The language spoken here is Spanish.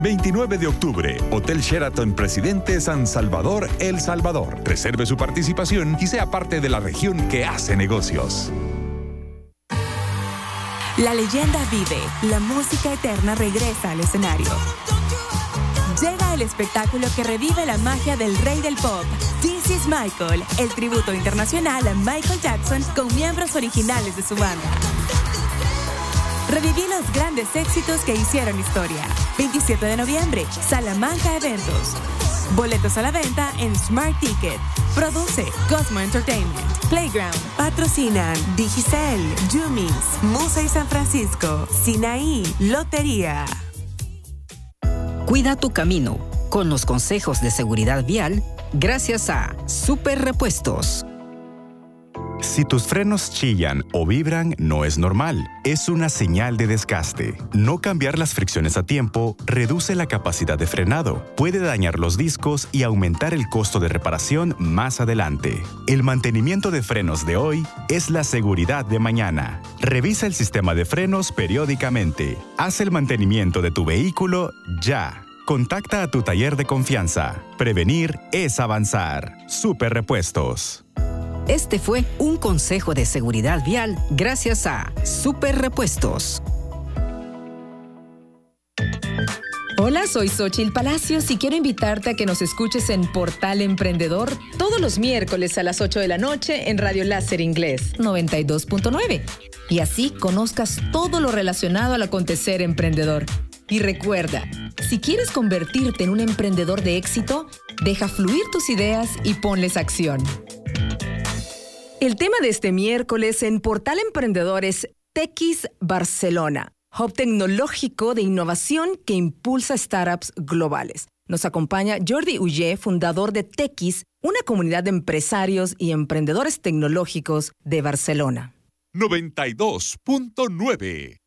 29 de octubre, Hotel Sheraton Presidente San Salvador, El Salvador. Reserve su participación y sea parte de la región que hace negocios. La leyenda vive, la música eterna regresa al escenario. Llega el espectáculo que revive la magia del rey del pop, This is Michael, el tributo internacional a Michael Jackson con miembros originales de su banda. Reviví los grandes éxitos que hicieron historia. 27 de noviembre, Salamanca Eventos. Boletos a la venta en Smart Ticket. Produce Cosmo Entertainment. Playground. Patrocinan Digicel, Jumis, Musa y San Francisco. Sinaí, Lotería. Cuida tu camino con los consejos de seguridad vial gracias a Super Repuestos. Si tus frenos chillan o vibran, no es normal. Es una señal de desgaste. No cambiar las fricciones a tiempo reduce la capacidad de frenado, puede dañar los discos y aumentar el costo de reparación más adelante. El mantenimiento de frenos de hoy es la seguridad de mañana. Revisa el sistema de frenos periódicamente. Haz el mantenimiento de tu vehículo ya. Contacta a tu taller de confianza. Prevenir es avanzar. Super Repuestos. Este fue un consejo de seguridad vial gracias a Super Repuestos. Hola, soy Xóchitl Palacios y quiero invitarte a que nos escuches en Portal Emprendedor todos los miércoles a las 8 de la noche en Radio Láser Inglés 92.9. Y así conozcas todo lo relacionado al acontecer emprendedor. Y recuerda, si quieres convertirte en un emprendedor de éxito, deja fluir tus ideas y ponles acción. El tema de este miércoles en Portal Emprendedor es Tequis Barcelona, hub tecnológico de innovación que impulsa startups globales. Nos acompaña Jordi Ullé, fundador de Tequis, una comunidad de empresarios y emprendedores tecnológicos de Barcelona. 92.9